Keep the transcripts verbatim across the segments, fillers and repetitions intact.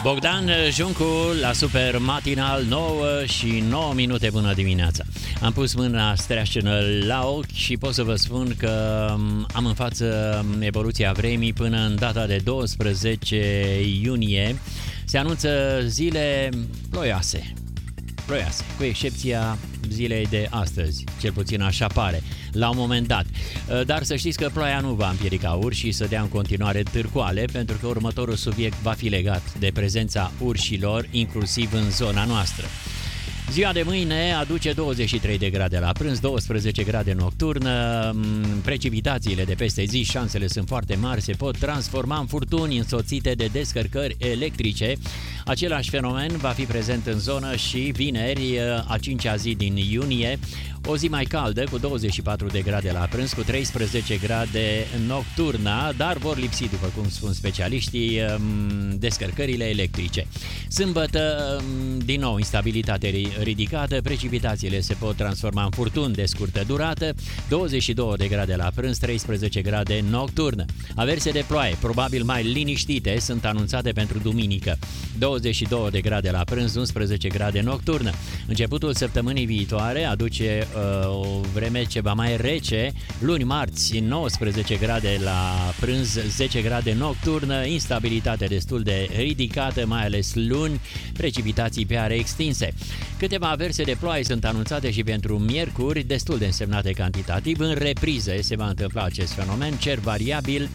Bogdan Juncu la Super Matinal, nouă și nouă minute, bună dimineața. Am pus mâna streașină la ochi și pot să vă spun că am în față evoluția vremii până în data de douăsprezece iunie. Se anunță zile ploioase, ploioase, cu excepția zilei de astăzi, cel puțin așa pare, la un moment dat. Dar să știți că ploaia nu va împiedica urșii să dea în continuare târcoale, pentru că următorul subiect va fi legat de prezența urșilor, inclusiv în zona noastră. Ziua de mâine aduce douăzeci și trei de grade la prânz, douăsprezece grade nocturnă, precipitațiile de peste zi, șansele sunt foarte mari, se pot transforma în furtuni însoțite de descărcări electrice. Același fenomen va fi prezent în zonă și vineri, a cincea zi din iunie, o zi mai caldă cu douăzeci și patru de grade la prânz, cu treisprezece grade nocturna, dar vor lipsi, după cum spun specialiștii, descărcările electrice. Sâmbătă, din nou, instabilitate ridicată, precipitațiile se pot transforma în furtuni de scurtă durată, douăzeci și două de grade la prânz, treisprezece grade nocturnă. Averse de ploaie, probabil mai liniștite, sunt anunțate pentru duminică, douăzeci și două de grade la prânz, unsprezece grade nocturnă. Începutul săptămânii viitoare aduce uh, o vreme ceva mai rece, luni, marți, nouăsprezece grade la prânz, zece grade nocturnă, instabilitate destul de ridicată, mai ales luni, precipitații pe are extinse. Câteva averse de ploaie sunt anunțate și pentru miercuri, destul de însemnate cantitativ. În reprize se va întâmpla acest fenomen, cer variabil,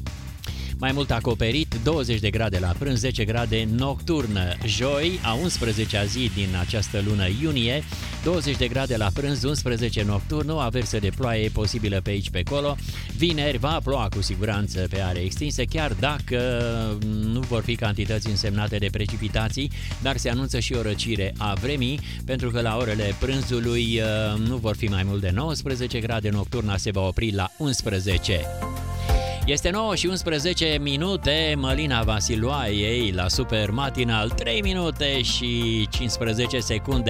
mai mult acoperit, douăzeci de grade la prânz, zece grade nocturnă. Joi, a unsprezecea zi din această lună iunie, douăzeci de grade la prânz, unsprezece nocturnă, o averse de ploaie posibilă pe aici pe acolo. Vineri va ploua cu siguranță pe are extinse, chiar dacă nu vor fi cantități însemnate de precipitații, dar se anunță și o răcire a vremii, pentru că la orele prânzului nu vor fi mai mult de nouăsprezece grade, nocturna se va opri la unsprezece. Este nouă și unsprezece minute, Mălina Vasiloaiei la Super Matinal, trei minute și cincisprezece secunde.